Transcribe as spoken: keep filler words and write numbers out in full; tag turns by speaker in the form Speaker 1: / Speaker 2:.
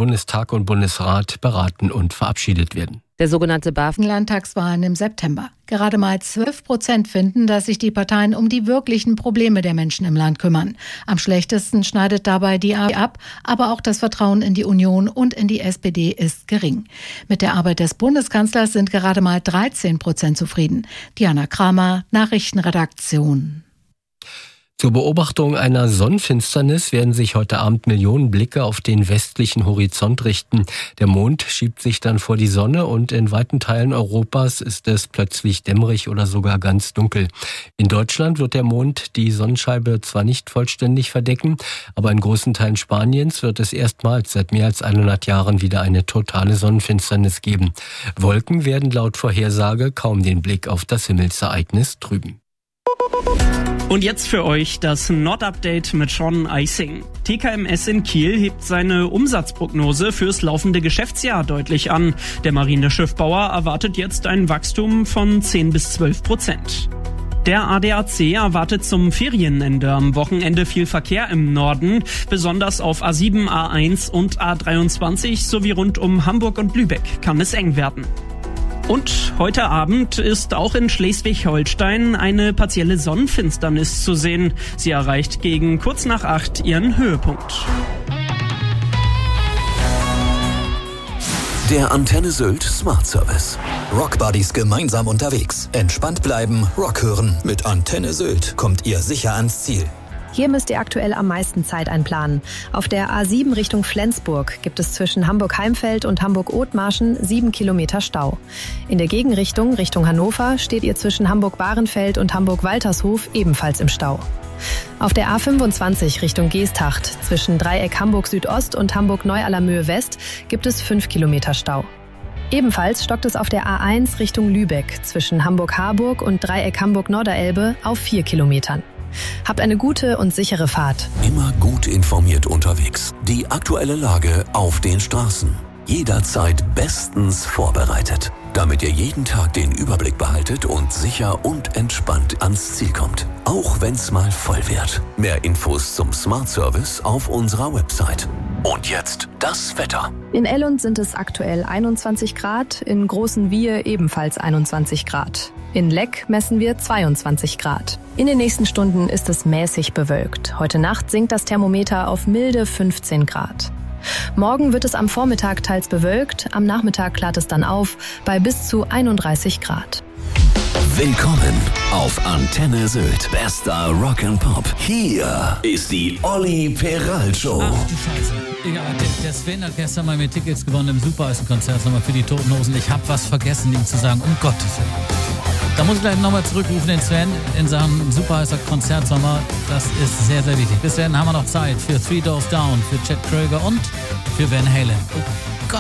Speaker 1: Bundestag und Bundesrat beraten und verabschiedet werden.
Speaker 2: Der sogenannte B A F
Speaker 3: Landtagswahlen im September. Gerade mal zwölf Prozent finden, dass sich die Parteien um die wirklichen Probleme der Menschen im Land kümmern. Am schlechtesten schneidet dabei die A f D ab, aber auch das Vertrauen in die Union und in die S P D ist gering. Mit der Arbeit des Bundeskanzlers sind gerade mal dreizehn Prozent zufrieden. Diana Kramer, Nachrichtenredaktion.
Speaker 1: Zur Beobachtung einer Sonnenfinsternis werden sich heute Abend Millionen Blicke auf den westlichen Horizont richten. Der Mond schiebt sich dann vor die Sonne und in weiten Teilen Europas ist es plötzlich dämmerig oder sogar ganz dunkel. In Deutschland wird der Mond die Sonnenscheibe zwar nicht vollständig verdecken, aber in großen Teilen Spaniens wird es erstmals seit mehr als hundert Jahren wieder eine totale Sonnenfinsternis geben. Wolken werden laut Vorhersage kaum den Blick auf das Himmelsereignis trüben.
Speaker 4: Und jetzt für euch das Nord-Update mit Sean Eising. T K M S in Kiel hebt seine Umsatzprognose fürs laufende Geschäftsjahr deutlich an. Der Marineschiffbauer erwartet jetzt ein Wachstum von zehn bis zwölf Prozent. Der A D A C erwartet zum Ferienende am Wochenende viel Verkehr im Norden, besonders auf A sieben, A eins und A dreiundzwanzig sowie rund um Hamburg und Lübeck kann es eng werden. Und heute Abend ist auch in Schleswig-Holstein eine partielle Sonnenfinsternis zu sehen. Sie erreicht gegen kurz nach acht ihren Höhepunkt.
Speaker 5: Der Antenne Sylt Smart Service. Rockbuddies gemeinsam unterwegs. Entspannt bleiben, Rock hören. Mit Antenne Sylt kommt ihr sicher ans Ziel.
Speaker 6: Hier müsst ihr aktuell am meisten Zeit einplanen. Auf der A sieben Richtung Flensburg gibt es zwischen Hamburg-Heimfeld und Hamburg-Othmarschen sieben Kilometer Stau. In der Gegenrichtung, Richtung Hannover, steht ihr zwischen Hamburg-Bahrenfeld und Hamburg-Waltershof ebenfalls im Stau. Auf der A fünfundzwanzig Richtung Geesthacht zwischen Dreieck Hamburg Südost und Hamburg-Neu-Allermöhe West gibt es fünf Kilometer Stau. Ebenfalls stockt es auf der A eins Richtung Lübeck zwischen Hamburg-Harburg und Dreieck Hamburg-Norderelbe auf vier Kilometern. Habt eine gute und sichere Fahrt.
Speaker 5: Immer gut informiert unterwegs. Die aktuelle Lage auf den Straßen. Jederzeit bestens vorbereitet, damit ihr jeden Tag den Überblick behaltet und sicher und entspannt ans Ziel kommt. Auch wenn's mal voll wird. Mehr Infos zum Smart Service auf unserer Website. Und jetzt das Wetter.
Speaker 6: In Ellund sind es aktuell einundzwanzig Grad, in Großenwiehe ebenfalls einundzwanzig Grad. In Leck messen wir zweiundzwanzig Grad. In den nächsten Stunden ist es mäßig bewölkt. Heute Nacht sinkt das Thermometer auf milde fünfzehn Grad. Morgen wird es am Vormittag teils bewölkt, am Nachmittag klart es dann auf bei bis zu einunddreißig Grad.
Speaker 5: Willkommen auf Antenne Sylt. Bester Rock'n'Pop. Hier ist die Olli Peral Show.
Speaker 7: Ach du Scheiße. Digga, der, der Sven hat gestern mal mir Tickets gewonnen im Super-Eisen-Konzert nochmal für die Toten Hosen. Ich hab was vergessen, ihm zu sagen, um Gottes Willen. Da muss ich gleich nochmal zurückrufen, den Sven, in Sachen Super-Heißer Konzertsommer. Das ist sehr, sehr wichtig. Bis dahin haben wir noch Zeit für Three Doors Down, für Chet Kröger und für Van Halen. Oh Gott.